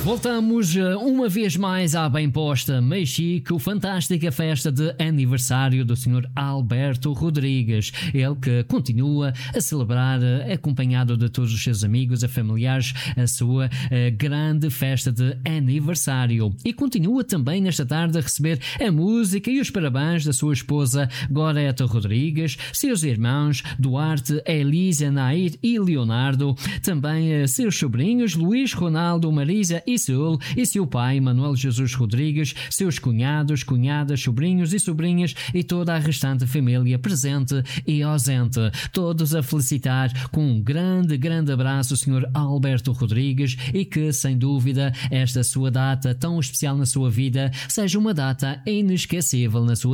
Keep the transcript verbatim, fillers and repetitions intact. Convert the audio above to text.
Voltamos uh, uma vez mais à bem posta Mexico, fantástica festa de aniversário do senhor Alberto Rodrigues. Ele que continua a celebrar, uh, acompanhado de todos os seus amigos e familiares, a sua uh, grande festa de aniversário. E continua também nesta tarde a receber a música e os parabéns da sua esposa Goreta Rodrigues, seus irmãos Duarte, Elisa, Nair e Leonardo, também uh, seus sobrinhos Luís, Ronaldo, Marisa e Saúl, e seu pai Manuel Jesus Rodrigues, seus cunhados, cunhadas, sobrinhos e sobrinhas e toda a restante família presente e ausente. Todos a felicitar com um grande, grande abraço o senhor Alberto Rodrigues, e que, sem dúvida, esta sua data tão especial na sua vida seja uma data inesquecível na sua